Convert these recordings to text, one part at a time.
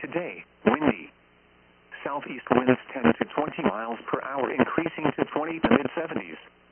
Today, windy. Southeast winds 10 to 20 miles per hour, increasing to 20 to mid-70s.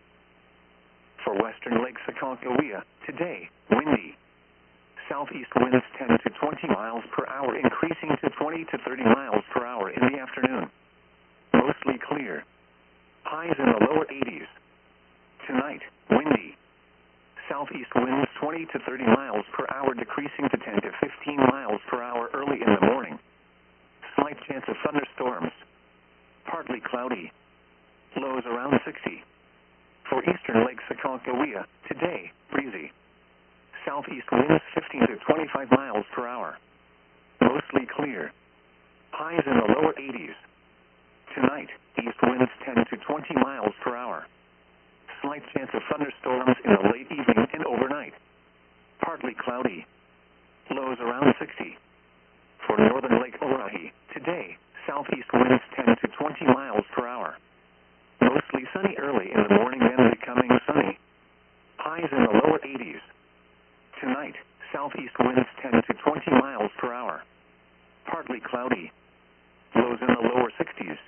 For western Lake Sakakawea, today, windy. Southeast winds 10 to 20 miles per hour, increasing to 20 to 30 miles per hour in the afternoon. Mostly clear. Highs in the lower 80s. Tonight, windy. Southeast winds 20 to 30 miles per hour, decreasing to 10 to 15 miles per hour early in the morning. Slight chance of thunderstorms. Partly cloudy. Lows around 60. For eastern Lake Sakakawea, today, breezy. Southeast winds 15 to 25 miles per hour. Mostly clear. Highs in the lower 80s. Tonight, east winds 10 to 20 miles per hour. Slight chance of thunderstorms in the late evening and overnight. Partly cloudy. Lows around 60. For northern Lake Orohi, today, southeast winds 10 to 20 miles per hour. Mostly sunny early in the morning, then becoming sunny. Highs in the lower 80s. Tonight, southeast winds 10 to 20 miles per hour. Partly cloudy. Lows in the lower 60s.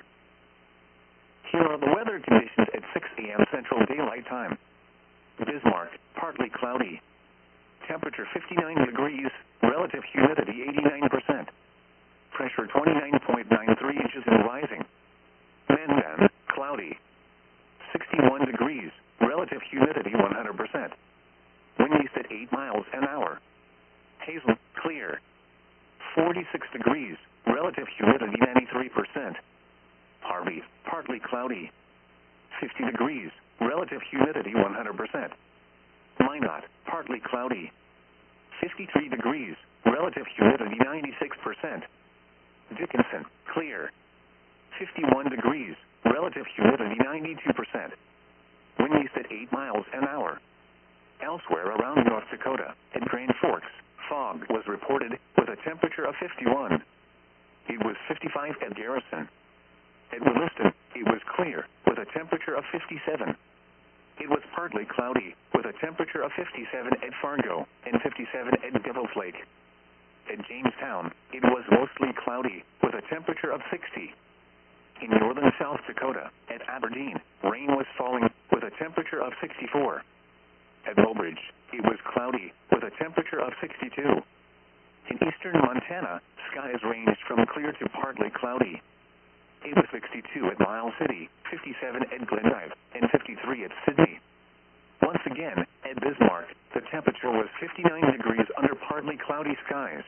Here are the weather conditions at 6 a.m. Central Daylight Time. Bismarck, partly cloudy. Temperature 59 degrees, relative humidity 89%. Pressure 29.93 inches and rising. Mandan, cloudy. 61 degrees, relative humidity 100%. Wind east at 8 miles an hour. Hazel, clear. 46 degrees, relative humidity 93%. Harvey, partly cloudy. 50 degrees, relative humidity 100%. Minot, partly cloudy. 53 degrees, relative humidity 96%. Dickinson, clear. 51 degrees, relative humidity 92%. Wind east at 8 miles an hour. Elsewhere around North Dakota, at Grand Forks, fog was reported with a temperature of 51. It was 55 at Garrison. At Williston, it was clear with a temperature of 57. It was partly cloudy with a temperature of 57 at Fargo and 57 at Devil's Lake. At Jamestown, it was mostly cloudy with a temperature of 60. In northern South Dakota, at Aberdeen, rain was falling with a temperature of 64. At Mobridge, it was cloudy with a temperature of 62. In eastern Montana, skies ranged from clear to partly cloudy. It was 62 at Miles City, 57 at Glendive, and 53 at Sydney. Once again, at Bismarck, the temperature was 59 degrees under partly cloudy skies.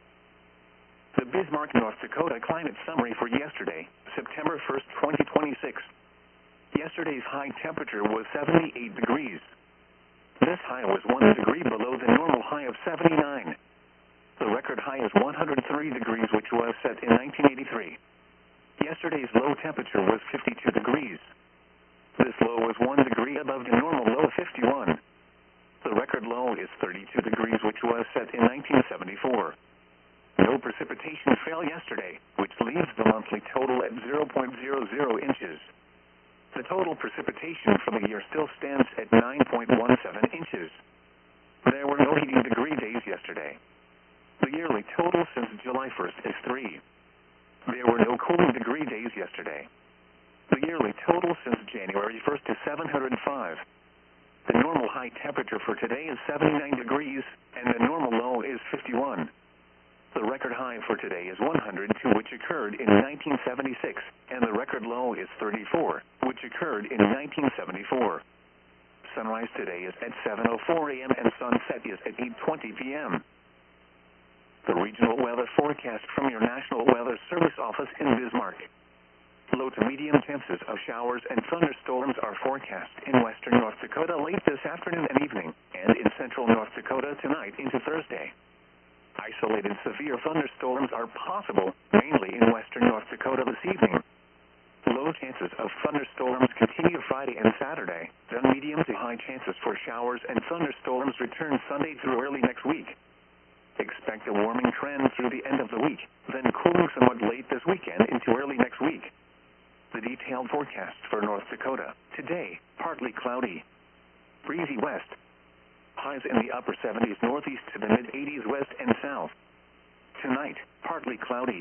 The Bismarck, North Dakota climate summary for yesterday, September 1st, 2026. Yesterday's high temperature was 78 degrees. This high was 1 degree below the normal high of 79. The record high is 103 degrees, which was set in 1983. Yesterday's low temperature was 52 degrees. This low was 1 degree above the normal low of 51. The record low is 32 degrees, which was set in 1974. No precipitation fell yesterday, which leaves the monthly total at 0.00 inches. The total precipitation for the year still stands at 9.17 inches. There were no heating degree days yesterday. The yearly total since July 1st is 3. There were no cooling degree days yesterday. The yearly total since January 1st is 705. The normal high temperature for today is 79 degrees, and the normal low is 51. The record high for today is 102, which occurred in 1976, and the record low is 34, which occurred in 1974. Sunrise today is at 7:04 a.m. and sunset is at 8:20 p.m. The regional weather forecast from your National Weather Service office in Bismarck. Low to medium chances of showers and thunderstorms are forecast in western North Dakota late this afternoon and evening, and in central North Dakota tonight into Thursday. Isolated severe thunderstorms are possible, mainly in western North Dakota this evening. Low chances of thunderstorms continue Friday and Saturday, then medium to high chances for showers and thunderstorms return Sunday through early next week. Expect a warming trend through the end of the week, then cooling somewhat late this weekend into early next week. The detailed forecast for North Dakota. Today, partly cloudy. Breezy west. Highs in the upper 70s northeast to the mid-80s west and south. Tonight, partly cloudy.